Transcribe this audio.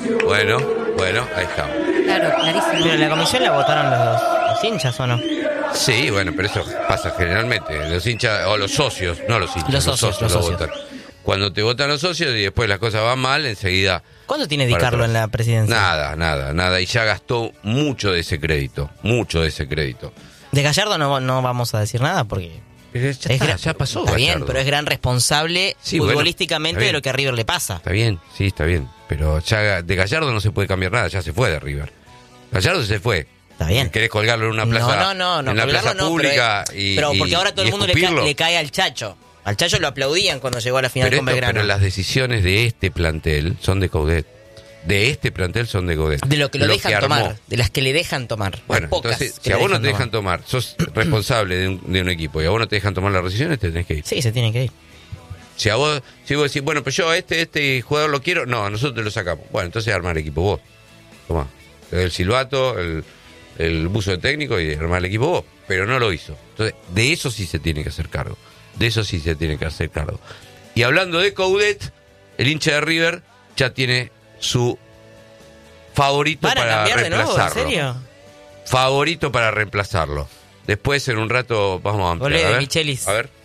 Bueno, ahí estamos. Claro, clarísimo. Pero la comisión la votaron los hinchas, ¿o no? Sí, bueno, pero eso pasa generalmente. Los hinchas, o los socios, no los hinchas, Los socios. lo votan. Cuando te votan los socios y después las cosas van mal, enseguida... ¿Cuánto tiene Di Carlo en la presidencia? Nada. Y ya gastó mucho de ese crédito. De Gallardo no vamos a decir nada porque... Pero ya pasó. Está bien, Gallardo. pero es gran responsable futbolísticamente de lo que a River le pasa. Está bien. Pero ya de Gallardo no se puede cambiar nada, ya se fue de River. Gallardo se fue. Está bien. ¿Querés colgarlo en una plaza? No, en la plaza pública pero porque ahora todo el mundo le cae al Chacho. Al Chacho lo aplaudían cuando llegó a la final con Belgrano. Pero las decisiones de este plantel son de Coudet. De lo que lo dejan tomar, de las que le dejan tomar. Bueno, entonces, si a vos no te dejan tomar, sos responsable de un equipo y a vos no te dejan tomar las decisiones, te tenés que ir. Sí, se tienen que ir. Si vos decís, bueno, pero yo este jugador lo quiero, no, nosotros te lo sacamos. Bueno, entonces armar el equipo vos. Tomá, el silbato, el buzo de técnico y armar el equipo vos. Pero no lo hizo. Entonces, de eso sí se tiene que hacer cargo. Y hablando de Coudet, el hincha de River ya tiene su favorito para reemplazarlo. ¿En serio? Favorito para reemplazarlo. Después, en un rato, vamos a ampliar. Olé de a ver. Michelis. A ver.